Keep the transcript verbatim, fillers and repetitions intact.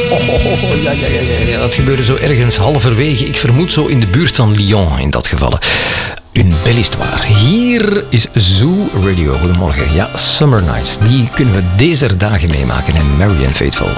oh, oh, ja, ja, ja, ja, dat gebeurde zo ergens halverwege. Ik vermoed zo in de buurt van Lyon in dat geval. Une belle histoire. Hier is Zoo Radio. Goedemorgen. Ja, Summer Nights. Die kunnen we deze dagen meemaken in Marianne Faithfull.